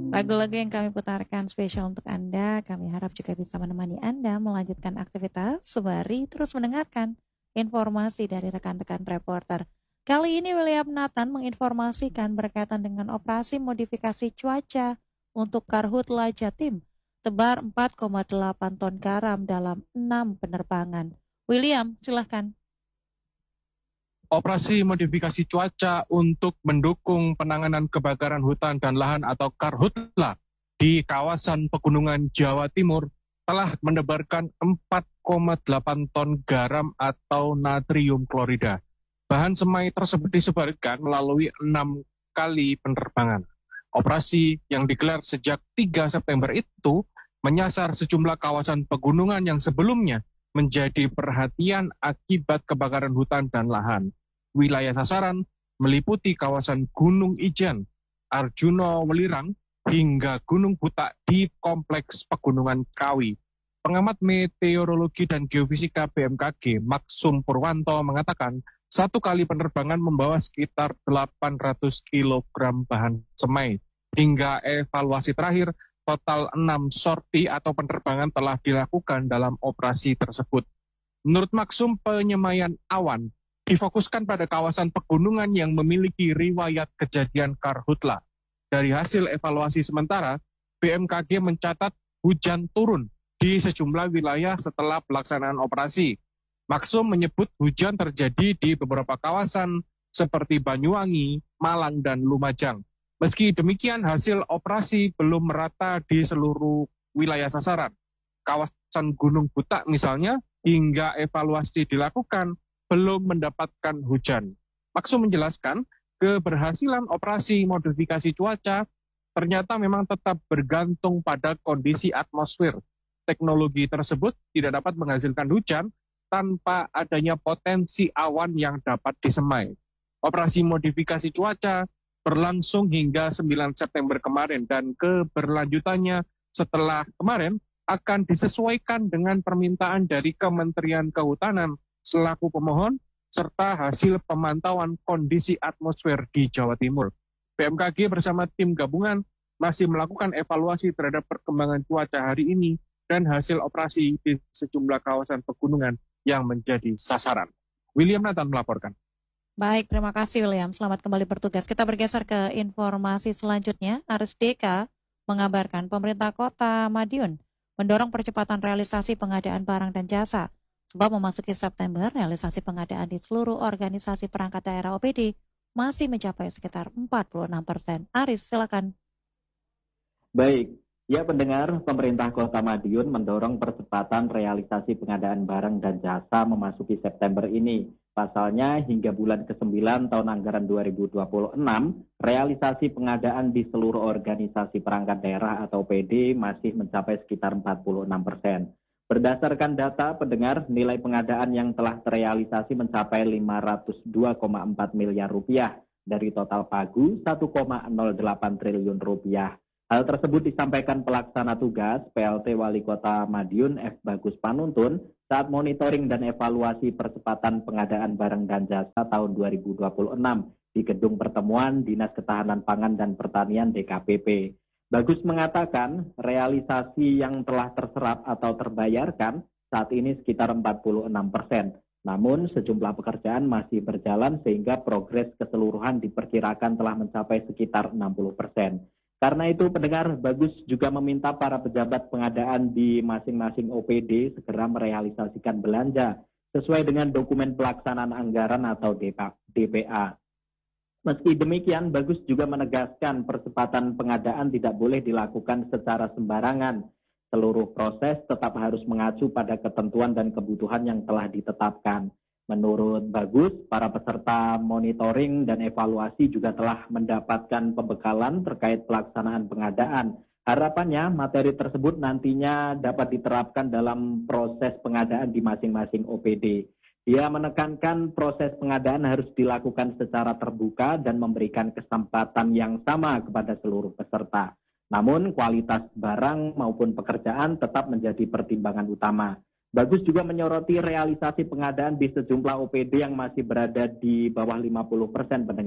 Lagu-lagu yang kami putarkan spesial untuk Anda, kami harap juga bisa menemani Anda melanjutkan aktivitas sembari terus mendengarkan informasi dari rekan-rekan reporter. Kali ini William Nathan menginformasikan berkaitan dengan operasi modifikasi cuaca untuk Karhutla Jatim, tebar 4,8 ton garam dalam 6 penerbangan. William, silahkan. Operasi modifikasi cuaca untuk mendukung penanganan kebakaran hutan dan lahan atau Karhutla di kawasan pegunungan Jawa Timur telah menebarkan 4,8 ton garam atau natrium klorida. Bahan semai tersebut disebarkan melalui 6 kali penerbangan. Operasi yang digelar sejak 3 September itu menyasar sejumlah kawasan pegunungan yang sebelumnya menjadi perhatian akibat kebakaran hutan dan lahan. Wilayah sasaran meliputi kawasan Gunung Ijen, Arjuna Welirang, hingga Gunung Butak di Kompleks Pegunungan Kawi. Pengamat meteorologi dan geofisika BMKG, Maksum Purwanto, mengatakan satu kali penerbangan membawa sekitar 800 kg bahan semai. Hingga evaluasi terakhir, total 6 sorti atau penerbangan telah dilakukan dalam operasi tersebut. Menurut Maksum, penyemaian awan difokuskan pada kawasan pegunungan yang memiliki riwayat kejadian Karhutla. Dari hasil evaluasi sementara, BMKG mencatat hujan turun di sejumlah wilayah setelah pelaksanaan operasi. Maksum menyebut hujan terjadi di beberapa kawasan seperti Banyuwangi, Malang, dan Lumajang. Meski demikian, hasil operasi belum merata di seluruh wilayah sasaran. Kawasan Gunung Butak misalnya, hingga evaluasi dilakukan, belum mendapatkan hujan. Maksum menjelaskan, keberhasilan operasi modifikasi cuaca ternyata memang tetap bergantung pada kondisi atmosfer. Teknologi tersebut tidak dapat menghasilkan hujan tanpa adanya potensi awan yang dapat disemai. Operasi modifikasi cuaca berlangsung hingga 9 September kemarin dan keberlanjutannya setelah kemarin akan disesuaikan dengan permintaan dari Kementerian Kehutanan selaku pemohon, serta hasil pemantauan kondisi atmosfer di Jawa Timur. BMKG bersama tim gabungan masih melakukan evaluasi terhadap perkembangan cuaca hari ini dan hasil operasi di sejumlah kawasan pegunungan yang menjadi sasaran. William Nathan melaporkan. Baik, terima kasih William. Selamat kembali bertugas. Kita bergeser ke informasi selanjutnya. Aris Deka mengabarkan pemerintah kota Madiun mendorong percepatan realisasi pengadaan barang dan jasa. Sebab memasuki September, realisasi pengadaan di seluruh organisasi perangkat daerah OPD masih mencapai sekitar 46%. Aris, silakan. Baik, ya pendengar, pemerintah Kota Madiun mendorong percepatan realisasi pengadaan barang dan jasa memasuki September ini. Pasalnya, hingga bulan ke-9 tahun anggaran 2026, realisasi pengadaan di seluruh organisasi perangkat daerah atau PD masih mencapai sekitar 46%. Berdasarkan data pendengar, nilai pengadaan yang telah terrealisasi mencapai 502,4 miliar rupiah dari total pagu 1,08 triliun rupiah. Hal tersebut disampaikan pelaksana tugas PLT Wali Kota Madiun F. Bagus Panuntun saat monitoring dan evaluasi percepatan pengadaan barang dan jasa tahun 2026 di Gedung Pertemuan Dinas Ketahanan Pangan dan Pertanian DKPP. Bagus mengatakan realisasi yang telah terserap atau terbayarkan saat ini sekitar 46%. Namun sejumlah pekerjaan masih berjalan sehingga progres keseluruhan diperkirakan telah mencapai sekitar 60%. Karena itu pendengar, Bagus juga meminta para pejabat pengadaan di masing-masing OPD segera merealisasikan belanja sesuai dengan dokumen pelaksanaan anggaran atau DPA. Meski demikian, Bagus juga menegaskan percepatan pengadaan tidak boleh dilakukan secara sembarangan. Seluruh proses tetap harus mengacu pada ketentuan dan kebutuhan yang telah ditetapkan. Menurut Bagus, para peserta monitoring dan evaluasi juga telah mendapatkan pembekalan terkait pelaksanaan pengadaan. Harapannya materi tersebut nantinya dapat diterapkan dalam proses pengadaan di masing-masing OPD. Dia menekankan proses pengadaan harus dilakukan secara terbuka dan memberikan kesempatan yang sama kepada seluruh peserta. Namun kualitas barang maupun pekerjaan tetap menjadi pertimbangan utama. Bagus juga menyoroti realisasi pengadaan di sejumlah OPD yang masih berada di bawah 50% pendengar.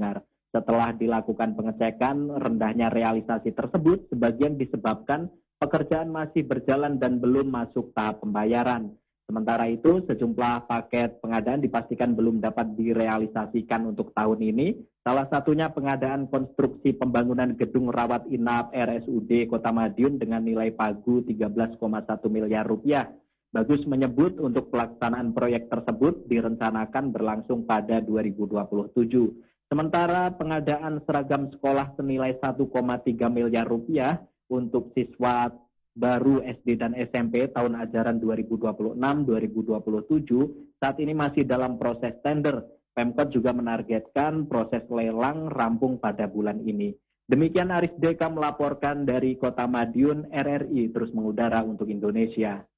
Setelah dilakukan pengecekan, rendahnya realisasi tersebut sebagian disebabkan pekerjaan masih berjalan dan belum masuk tahap pembayaran. Sementara itu, sejumlah paket pengadaan dipastikan belum dapat direalisasikan untuk tahun ini. Salah satunya pengadaan konstruksi pembangunan gedung rawat inap RSUD Kota Madiun dengan nilai pagu 13,1 miliar rupiah. Bagus menyebut untuk pelaksanaan proyek tersebut direncanakan berlangsung pada 2027. Sementara pengadaan seragam sekolah senilai 1,3 miliar rupiah untuk siswa baru SD dan SMP tahun ajaran 2026-2027 saat ini masih dalam proses tender. Pemkot juga menargetkan proses lelang rampung pada bulan ini. Demikian Aris Deka melaporkan dari Kota Madiun, RRI terus mengudara untuk Indonesia.